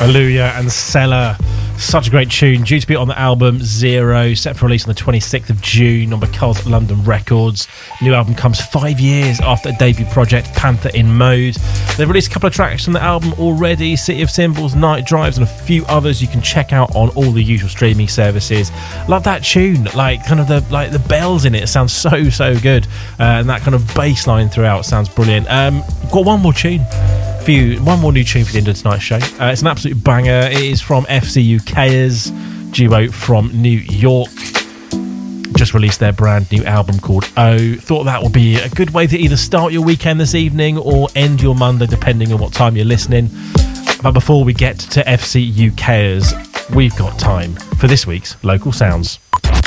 Aluya and Seller. Such a great tune, due to be on the album Zero, set for release on the 26th of June on Because London Records. New album comes 5 years after the debut project Panther in Mode. They've released a couple of tracks from the album already, City of Symbols, Night Drives, and a few others you can check out on all the usual streaming services. Love that tune, like kind of the bells in it sounds so good, and that kind of bass line throughout sounds brilliant. Got one more tune. One more new tune for the end of tonight's show. It's an absolute banger. It is from FC UKers, duo from New York. Just released their brand new album called O. Thought that would be a good way to either start your weekend this evening or end your Monday, depending on what time you're listening. But before we get to FC UKers, we've got time for this week's Local Sounds.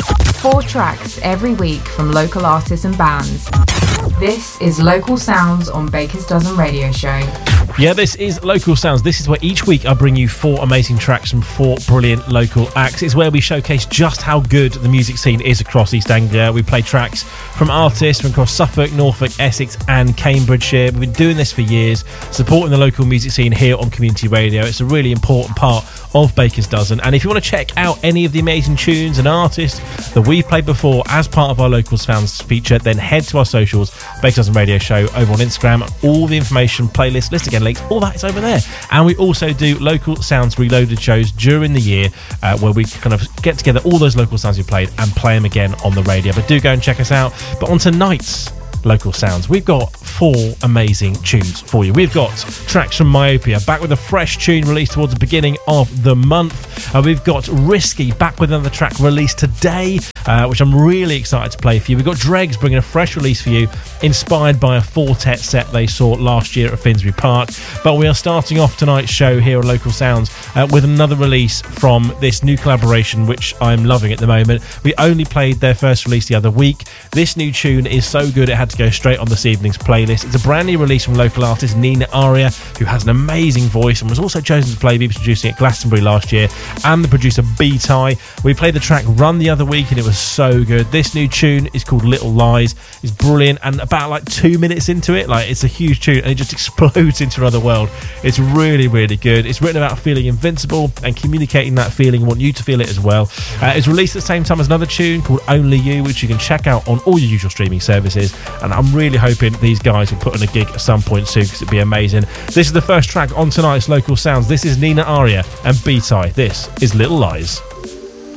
4 tracks every week from local artists and bands. This is Local Sounds on Baker's Dozen Radio Show. Yeah, this is Local Sounds. This is where each week I bring you 4 amazing tracks from 4 brilliant local acts. It's where we showcase just how good the music scene is across East Anglia. We play tracks from artists from across Suffolk, Norfolk, Essex and Cambridgeshire. We've been doing this for years, supporting the local music scene here on Community Radio. It's a really important part of Baker's Dozen. And if you want to check out any of the amazing tunes and artists that we've played before as part of our Local Sounds feature, then head to our socials, Baker's Dozen Radio Show over on Instagram. All the information, playlist, list again, links, all that is over there. And we also do Local Sounds Reloaded shows during the year, where we kind of get together all those local sounds you played and play them again on the radio. But do go and check us out. But on tonight's Local Sounds, we've got 4 amazing tunes for you. We've got tracks from Myopia, back with a fresh tune released towards the beginning of the month. We've got Risky, back with another track released today, which I'm really excited to play for you. We've got Dregs bringing a fresh release for you, inspired by a 4-tet set they saw last year at Finsbury Park. But we are starting off tonight's show here on Local Sounds with another release from this new collaboration, which I'm loving at the moment. We only played their first release the other week. This new tune is so good it had to go straight on this evening's playlist. It's a brand new release from local artist Nina Aria, who has an amazing voice and was also chosen to play BBC producing at Glastonbury last year, and the producer B-Tie. We played the track Run the other week and it was so good. This new tune is called Little Lies. It's brilliant, and about like 2 minutes into it, like, it's a huge tune and it just explodes into another world. It's really good. It's written about feeling invincible and communicating that feeling. I want you to feel it as well. It's released at the same time as another tune called Only You, which you can check out on all your usual streaming services, and I'm really hoping these guys will put on a gig at some point soon, because it'd be amazing. This is the first track on tonight's Local Sounds. This is Nina Aria and B-Tie. This is Little Lies.